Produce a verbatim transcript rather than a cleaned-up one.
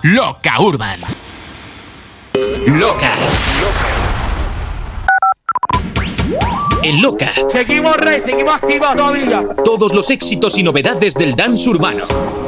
Loca Urban. Loca. En Loca. Seguimos, Rey, seguimos activos todavía. Todos los éxitos y novedades del dance urbano.